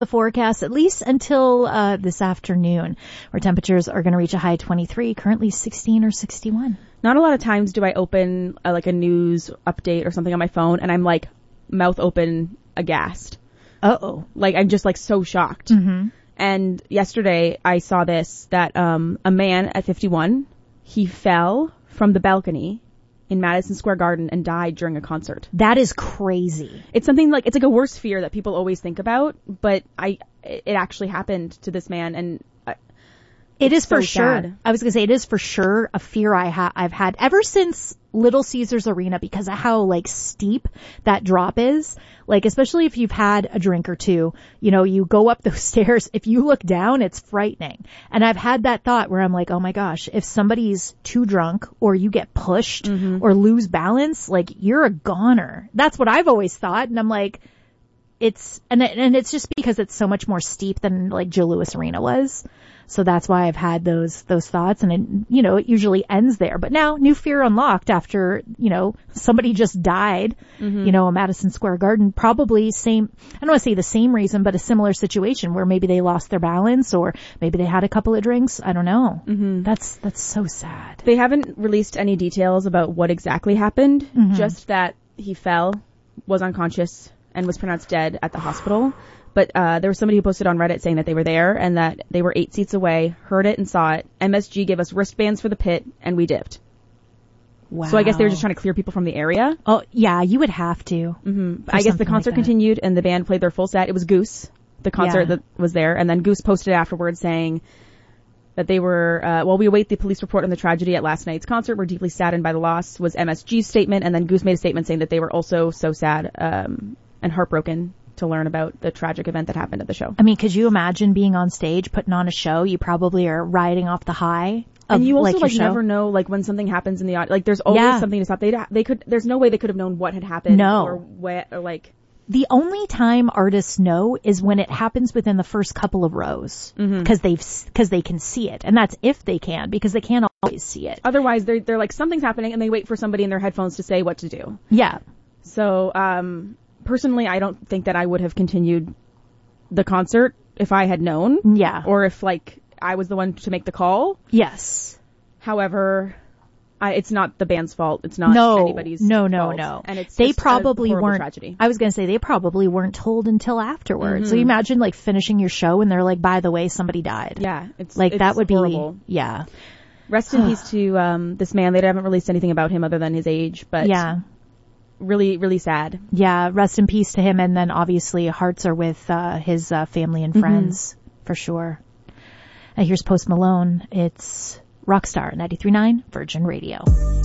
the forecast, at least until this afternoon, where temperatures are going to reach a high 23, currently 16 or 61. Not a lot of times do I open like a news update or something on my phone and I'm like mouth open aghast. Uh-oh. Like I'm just like so shocked. Mm-hmm. And yesterday I saw this, that a man at 51, he fell from the balcony in Madison Square Garden and died during a concert. That is crazy. It's something like, it's like a worst fear that people always think about, but it actually happened to this man, and it is for so sure. sad. I was going to say, it is for sure a fear I've had ever since Little Caesars Arena, because of how like steep that drop is. Like, especially if you've had a drink or two, you know, you go up those stairs. If you look down, it's frightening. And I've had that thought where I'm like, oh my gosh, if somebody's too drunk or you get pushed or lose balance, like you're a goner. That's what I've always thought. And I'm like, it's just because it's so much more steep than like Joe Louis Arena was. So that's why I've had those thoughts, and it usually ends there. But now, new fear unlocked after, somebody just died, at Madison Square Garden. Probably same, I don't want to say the same reason, but a similar situation where maybe they lost their balance or maybe they had a couple of drinks. I don't know. Mm-hmm. That's so sad. They haven't released any details about what exactly happened, just that he fell, was unconscious, and was pronounced dead at the hospital. But there was somebody who posted on Reddit saying that they were there and that they were 8 seats away, heard it and saw it. MSG gave us wristbands for the pit, and we dipped. Wow. So I guess they were just trying to clear people from the area. Oh, yeah, you would have to. Mm-hmm. I guess the concert continued, and the band played their full set. It was Goose, the concert that was there. And then Goose posted afterwards saying that they were, we await the police report on the tragedy at last night's concert. We're deeply saddened by the loss, was MSG's statement. And then Goose made a statement saying that they were also so sad and heartbroken to learn about the tragic event that happened at the show. I mean, could you imagine being on stage, putting on a show? You probably are riding off the high of, and you also like never know, like when something happens in the audience, like there's always something to stop. There's no way they could have known what had happened. No. Or what, or like. The only time artists know is when it happens within the first couple of rows, because they can see it, and that's if they can, because they can't always see it. Otherwise, they're like, something's happening, and they wait for somebody in their headphones to say what to do. Yeah. So, personally, I don't think that I would have continued the concert if I had known. Yeah. Or if, like, I was the one to make the call. Yes. However, it's not the band's fault. It's not anybody's fault. No. And it's they probably a weren't. Tragedy. I was going to say they probably weren't told until afterwards. So you imagine like finishing your show and they're like, by the way, somebody died. Yeah. It's that would horrible. Be, yeah. Rest in peace to, this man. They haven't released anything about him other than his age, but. Yeah. Really, really sad. Yeah, rest in peace to him, and then obviously hearts are with his family and friends, for sure. And here's Post Malone. It's Rockstar 93.9 Virgin Radio.